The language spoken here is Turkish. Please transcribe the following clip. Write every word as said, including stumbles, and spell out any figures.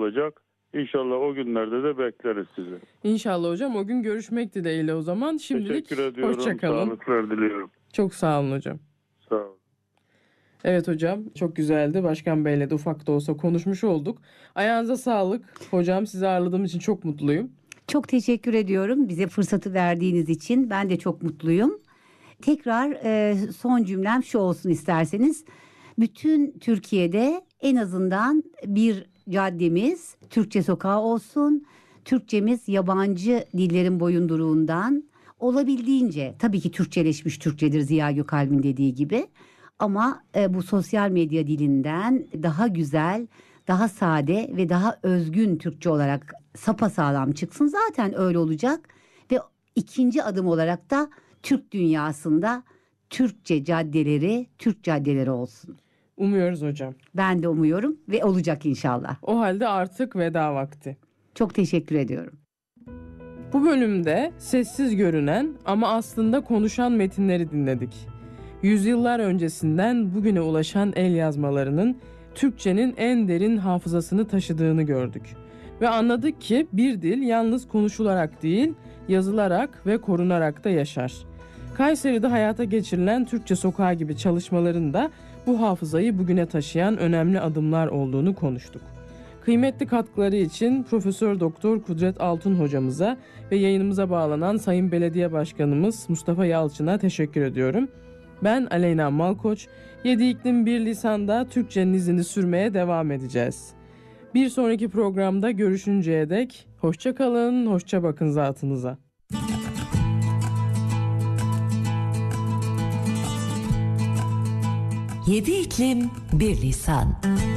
olacak. İnşallah o günlerde de bekleriz sizi. İnşallah hocam, o gün görüşmek dileğiyle o zaman. Şimdilik teşekkür ediyorum. hoşça kalın. Sağlıklar diliyorum. Çok sağ olun hocam. Sağ olun. Evet hocam, çok güzeldi. Başkan Bey'le de ufak da olsa konuşmuş olduk. Ayağınıza sağlık. Hocam, sizi ağırladığım için çok mutluyum. Çok teşekkür ediyorum bize fırsatı verdiğiniz için. Ben de çok mutluyum. Tekrar e, son cümlem şu olsun isterseniz. Bütün Türkiye'de en azından bir caddemiz Türkçe sokağı olsun. Türkçemiz yabancı dillerin boyunduruğundan olabildiğince, tabii ki Türkçeleşmiş Türkçedir Ziya Gökalp'in dediği gibi. Ama e, bu sosyal medya dilinden daha güzel, daha sade ve daha özgün Türkçe olarak sapasağlam çıksın. Zaten öyle olacak ve ikinci adım olarak da Türk dünyasında Türkçe caddeleri, Türk caddeleri olsun. Umuyoruz hocam. Ben de umuyorum ve olacak inşallah. O halde artık veda vakti. Çok teşekkür ediyorum. Bu bölümde sessiz görünen ama aslında konuşan metinleri dinledik. Yüzyıllar öncesinden bugüne ulaşan el yazmalarının Türkçenin en derin hafızasını taşıdığını gördük. Ve anladık ki bir dil yalnız konuşularak değil, yazılarak ve korunarak da yaşar. Kayseri'de hayata geçirilen Türkçe Sokağı gibi çalışmaların da bu hafızayı bugüne taşıyan önemli adımlar olduğunu konuştuk. Kıymetli katkıları için Profesör Doktor Kudret Altun hocamıza ve yayınımıza bağlanan Sayın Belediye Başkanımız Mustafa Yalçın'a teşekkür ediyorum. Ben Aleyna Malkoç, Yedi İklim Bir Lisan'da Türkçenin izini sürmeye devam edeceğiz. Bir sonraki programda görüşünceye dek hoşça kalın, hoşça bakın zatınıza. Yedi İklim Bir Lisan.